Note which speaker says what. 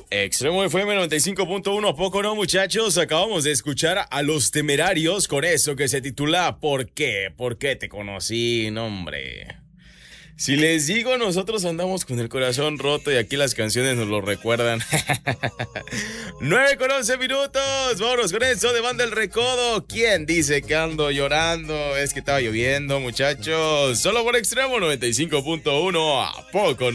Speaker 1: Extremo FM 95.1, ¿a poco no, muchachos? Acabamos de escuchar a Los Temerarios con eso que se titula ¿Por qué? ¿Por qué te conocí? No, hombre. Si les digo, nosotros andamos con el corazón roto y aquí las canciones nos lo recuerdan. 9:11. Vámonos con eso de Banda El Recodo. ¿Quién dice que ando llorando? Es que estaba lloviendo, muchachos. Solo por Extremo 95.1, ¿a poco no?